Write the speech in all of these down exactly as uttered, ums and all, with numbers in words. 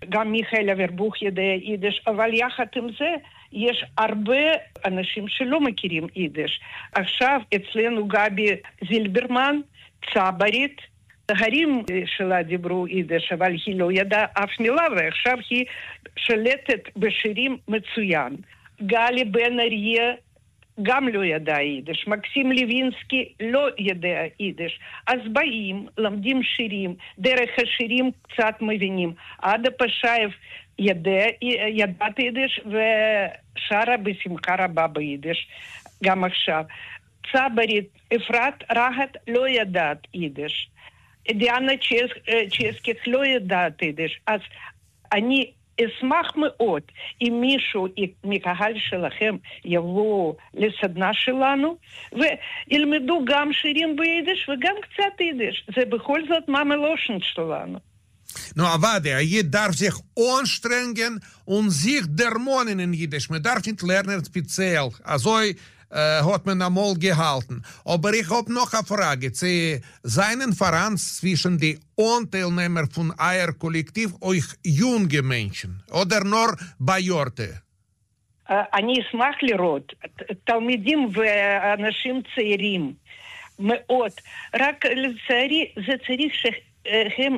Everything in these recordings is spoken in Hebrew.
גם מיכאל אברבוך יודע יידיש, אבל יחד עם זה יש הרבה אנשים שלא מכירים יידיש. עכשיו אצלנו גבי זילברמן, צברית, ההורים שלה דיברו יידיש, אבל היא לא ידעה אף מילה, ועכשיו היא שלטת בשירים מצוין. גלי בן אריה גם לא ידע יידיש, מקסים לוינסקי לא ידע יידיש. אז באים, למדים שירים, דרך השירים קצת מבינים. עדה פשייב ידע, ידעת יידיש ושרה בשמחה רבה ביידיש, גם עכשיו. צברית, אפרת רהט לא ידעת יידיש. דיאנה צ'סקית לא ידעת יידיש. אז אני אשמח מאוד אם מישהו מקהל שלכם יבוא לסדנה שלנו וילמדו גם שירים ביידיש וגם קצת יידיש. זה בכל זאת ממלושן שלנו. No, aber der, jeder darf sich anstrengen und sich dermonen in Jiddisch. Man darf nicht lernen speziell. Also äh, hat man einmal gehalten. Aber ich habe noch eine Frage. Sie seinen Vereins zwischen die Anteilnehmer von euer Kollektiv euch junge Menschen oder nur Bajorte? אני אשמח לראות תלמידים ואנשים צעירים מאוד. רק לצערי זה צריך שהם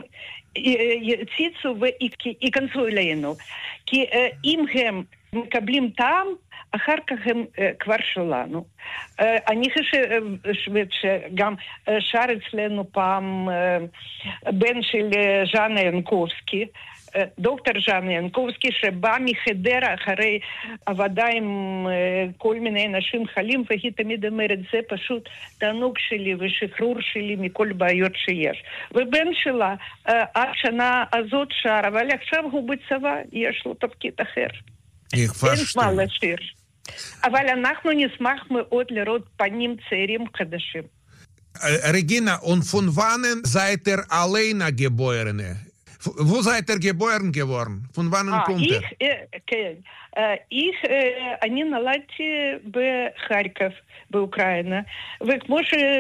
יציצו וייכנסו אלינו. כי אם הם מקבלים טעם, אחר כך הם כבר שלנו. אני חושבת שגם שר אצלנו פעם בן של ז'אנה ינקובסקי, דוקטור ז'אנה ינקובסקי, שבא מחדרה אחרי עבודה עם כל מיני אנשים חולים, והיא תמיד אומרת, זה פשוט תענוג שלי ושחרור שלי מכל בעיות שיש. ובן שלה, עד שנה הזאת שר, אבל עכשיו הוא בצבא, יש לו תפקיד אחר. אין מה לשיר. אבל אנחנו נשמח מאוד לראות פנים צעירים חדשים. Regina, und von wann seid ihr alleine geboren? Wo seid ihr geboren geworden? Von wann kommt ihr? כן. ich, אני נולדתי בחרקוב, באוקראינה, וכמו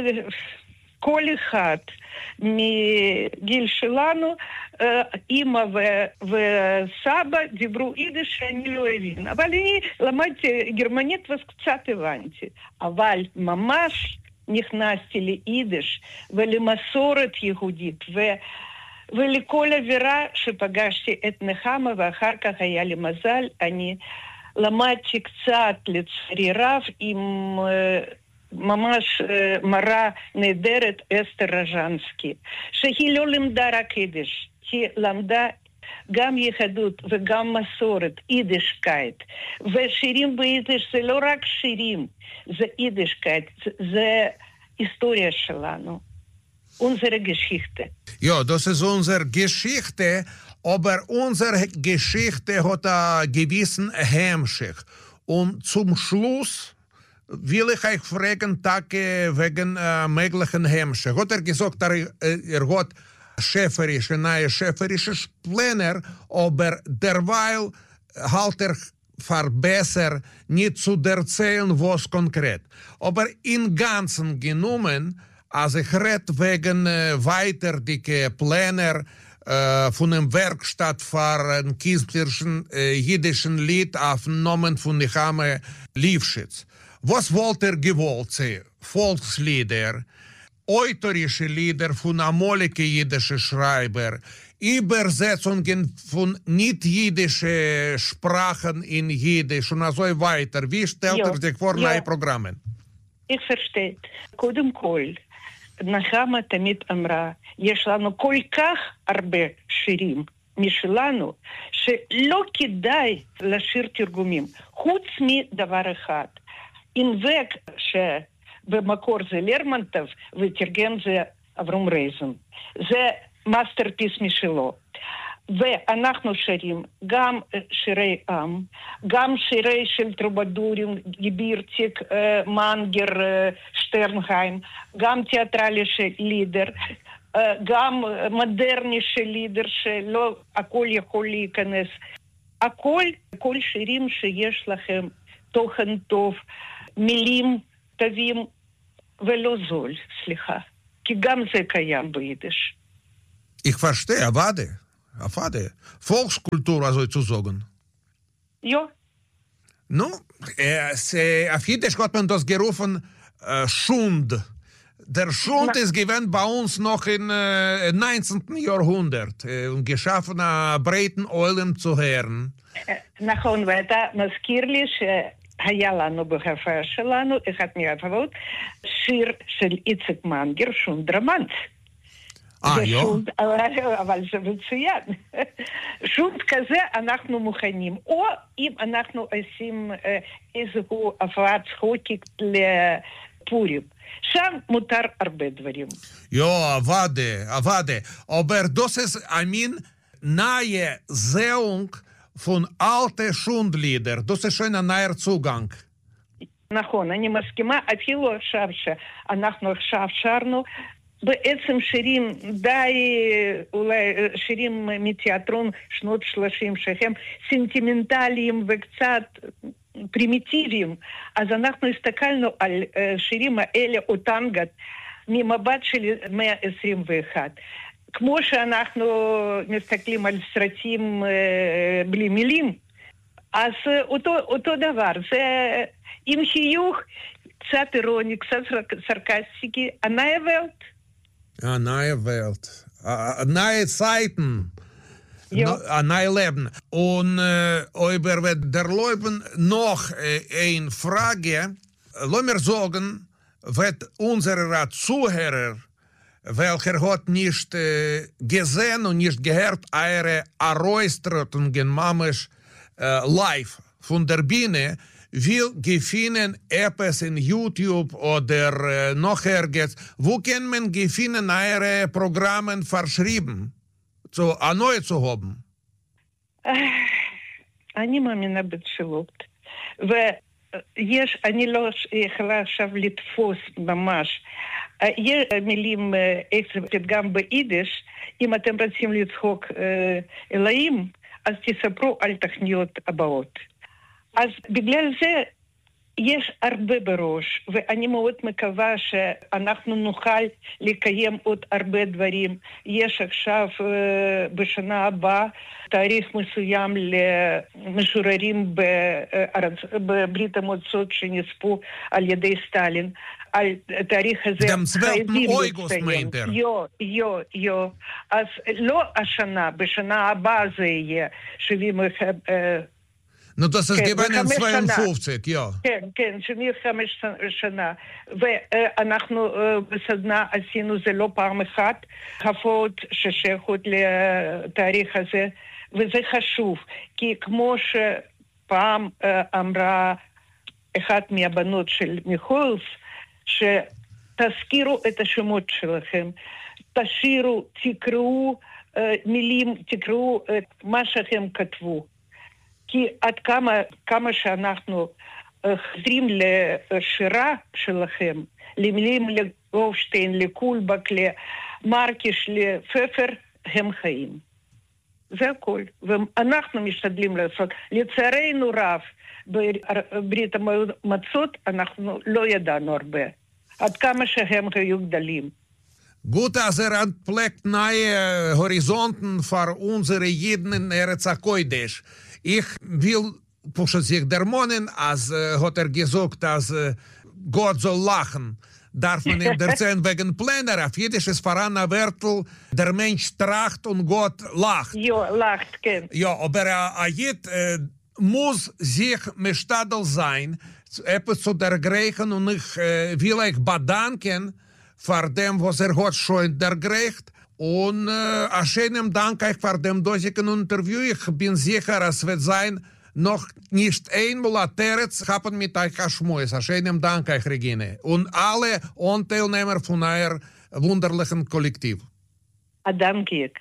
שכל אחד מגיל שלנו, אמא וסבא דיברו יידיש שאני לא הבין. אבל אני למדתי גרמנית וקצת הבנתי. אבל ממש נכנסתי ליידיש ולמסורת יהודית ו... ולכל אווירה שפגשתי את נחמה, ואחר כך היה לי מזל, אני למדתי קצת לצערי רב עם ממש מורה נהדרת אסתר רז'נסקי, שהיא לא למדה רק יידיש, היא למדה גם יהדות וגם מסורת, יידישקייט. ושירים ביידיש זה לא רק שירים, זה יידישקייט, זה היסטוריה שלנו. Unsere Geschichte. Ja, das ist unsere Geschichte, aber unsere Geschichte hat einen gewissen Hemmschicht. Und zum Schluss will ich euch fragen, Tage wegen äh, möglichen Hemmschicht. Hat er gesagt, er, er hat schäferische, neue schäferische Pläne, aber derweil halt er verbessert, nicht zu erzählen, was konkret. Aber im Ganzen genommen, als ich rede wegen äh, weiter dicke Pläne äh, von einem Werkstatt für ein künstlerischen äh, jiddischen Lied aufgenommen von Nechame Liefschitz. Was wollt ihr gewollt sehen? Volkslieder, autorische Lieder von amolige jiddische Schreiber, Übersetzungen von nicht-jiddische Sprachen in Jiddisch und so weiter. Wie stellt ihr sich vor neue Programme? Ich verstehe. קודם כל, נחמה תמיד אמרה, יש לנו כל כך הרבה שירים משלנו, שלא כדאי לשיר תרגומים, חוץ מדבר אחד. אינבק שבמקור זה לרמנטוב, ותרגם זה אברום רייזן. זה מאסטרפיס משלו. ואנחנו שרים גם שירי עם, גם שירי של טרובדורים, גיבירציק, מנגר, שטרנהיים, גם תיאטרלי של לידר, גם מודרני של לידר, שלא הכל יכול להיכנס. הכל, כל שירים שיש לכם תוכן טוב, מילים טובים ולא זול, סליחה. כי גם זה קיים ביידיש. Ich verstehe, warte. Afade. Volkskultur, also zu sagen. Ja. Nu, es, auf Jiddisch hat man das gerufen, äh, Schund. Der Schund ist gewesen bei uns noch im äh, neunzehnten Jahrhundert äh, und geschaffen, äh, breiten Eulen zu hören. נכון, ואתה מזכיר לי שהיה לנו בהופעה שלנו, אחד מההופעות, שיר של איציק מנגר, שונד רמנץ. אה, יו? אבל זה מצוין. שונד כזה אנחנו מוכנים. או אם אנחנו עושים איזשהו הופעת צחוקית לפורים. שם מותר הרבה דברים. Ja, warte, warte. Aber das ist, I mean, neue Sehung von alten Schundlieder. Das ist schon ein neuer Zugang. נכון, אני מסכימה, אפילו עכשיו שאנחנו עכשיו שרנו, בעצם שירים די, אולי שירים מתיאטרון שנות שלושים, שהם סנטימנטליים וקצת פרימיטיביים, אז אנחנו הסתכלנו על שירים האלה, אותנגת, ממבט של מאה עשרים ואחת. כמו שאנחנו מסתכלים על סרטים בלי מילים, אז אותו, אותו דבר, זה עם חיוך, קצת אירוני, קצת סרקסטיקי, הנאי ולט. Ja, neue Welt. Uh, neue Zeiten. Ja. Ein neues Leben. Und äh, über der Leben noch äh, eine Frage. Lass mir sagen, wird unsere Zuhörer, welcher hat nicht äh, gesehen und nicht gehört, eure Erräusterungen mamisch äh, live von der Bühne, will gefunden etwas in YouTube oder äh, noch ergens. Wo kann man gefunden eure Programme verschrieben, zu erneut zu haben? אני מאמינה בתפילות. ויש, אני לא יכולה עכשיו לתפוס ממש. יש מילים, איך זה פתגם ביידיש, אם אתם רוצים לצחוק אלוהים, אז תספרו על תוכניות הבאות. אז בגלל זה יש הרבה בראש, ואני מאוד מקווה שאנחנו נוכל לקיים עוד הרבה דברים. יש עכשיו בשנה הבאה תאריך מסוים למשוררים בברית המועצות שנספו על ידי סטלין. על תאריך הזה חייבים לציין. יו, יו, יו. אז לא השנה, בשנה הבאה זה יהיה שבעים No, das ist gewesen zweiundfünfzig, ja. כן, כן, שבעים וחמש שנה. ואנחנו בסדנה עשינו זה לא פעם אחת, הפעות ששייכות לתאריך הזה, וזה חשוב, כי כמו שפעם אמרה אחת מהבנות של מיכולס, שתזכירו את השמות שלכם, תשירו, תקראו מילים, תקראו את מה שאתם כתבו. כי עד כמה, כמה שאנחנו חוזרים לשירה שלכם, למילים לגופשטיין, לקולבק, למרקיש, לפפר, הם חיים. זה הכל. ואנחנו משתדלים לעשות. לצערנו רב, בברית המועצות אנחנו לא ידענו הרבה. עד כמה שהם היו גדולים. Gut, dass er anpflegt neue Horizonten für unsere Jeden in Eretz HaKodesh. Ich will pushen sich der Monen, als äh, hat er gesagt, dass äh, Gott soll lachen. Darf man ihm erzählen wegen Pläne. Auf Jiddisch ist voran ein Wörtel, der Mensch tracht und Gott lacht. Ja, lacht, כן. Ja, aber äh, Jid äh, muss sich mestadel sein, etwas zu der Griechen, und ich äh, will euch bedanken für dem, was er hat schon dergrecht. Und äh, a schönem Dank euch für dem durchgehen Interview. Ich bin sicher, es wird sein, noch nicht einmal a Terz haben mit euch Aschmues. A schönem Dank euch, Regine. Und alle Teilnehmer von euer wunderlichen Kollektiv. A danke.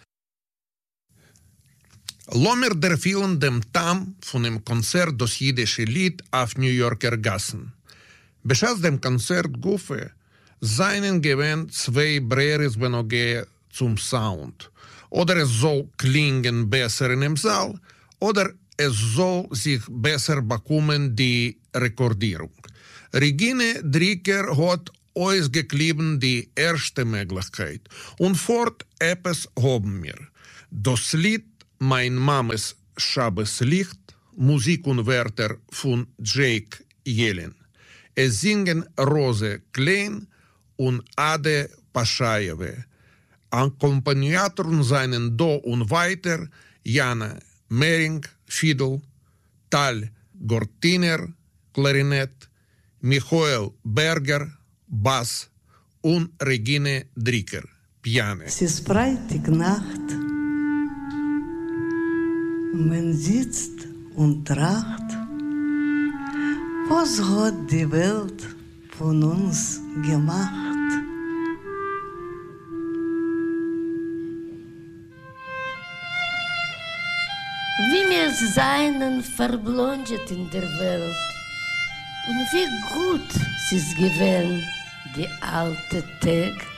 Lommer der vielen dem Tam von dem Konzert das jüdische Lied auf New Yorker Gassen. Beschätzt dem Konzert Gufe seinen gewähnt zwei Breres benoge zum Sound. Oder es soll klingen besser in dem Saal, oder es soll sich besser bekommen die Rekordierung. Regine Dricker hat ausgeklebt die erste Möglichkeit und fort etwas haben wir. Das Lied Mein Mames Schabeslicht, Musik und Wörter von Jake Jelin. Es singen Rose Klein und Ade Paschajewe. Akkompagnatoren seien Do und weiter Jana Mering, Fiedel, Tal Gortiner, Klarinett, Michael Berger, Bass und Regine Dricker, Piano. Es ist Freitagnacht, man sitzt und tracht, was hat die Welt von uns gemacht? Wie wir seien verblondet in der Welt und wie gut es ist gewesen, die alte Tag.